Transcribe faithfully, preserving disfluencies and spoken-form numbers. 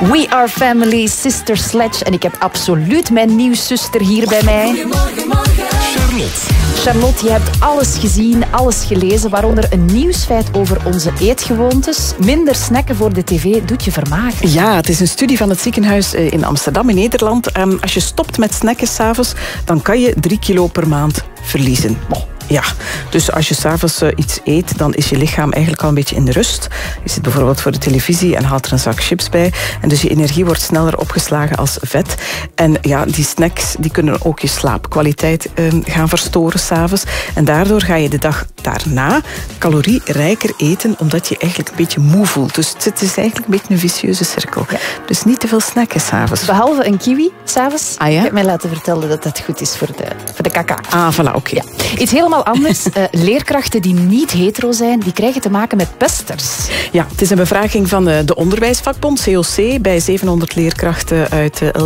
We are family, Sister Sledge. En ik heb absoluut mijn nieuwszuster hier bij mij. Goedemorgen, morgen. Charlotte. Charlotte, je hebt alles gezien, alles gelezen, waaronder een nieuwsfeit over onze eetgewoontes. Minder snacken voor de tv doet je vermaken. Ja, het is een studie van het ziekenhuis in Amsterdam in Nederland. Als je stopt met snacken 's avonds, dan kan je drie kilo per maand verliezen. Ja, dus als je s'avonds uh, iets eet, dan is je lichaam eigenlijk al een beetje in de rust. Je zit bijvoorbeeld voor de televisie en haalt er een zak chips bij. En dus je energie wordt sneller opgeslagen als vet. En ja, die snacks die kunnen ook je slaapkwaliteit uh, gaan verstoren s'avonds. En daardoor ga je de dag daarna calorierijker eten, omdat je eigenlijk een beetje moe voelt. Dus het is eigenlijk een beetje een vicieuze cirkel. Ja. Dus niet te veel snacken s'avonds. Behalve een kiwi s'avonds. Ah, ja? Ik heb mij laten vertellen dat dat goed is voor de, voor de kaka. Ah, voilà, oké. Okay. Ja. Iets helemaal anders. Uh, leerkrachten die niet hetero zijn, die krijgen te maken met pesters. Ja, het is een bevraging van de onderwijsvakbond, C O C, bij zevenhonderd leerkrachten uit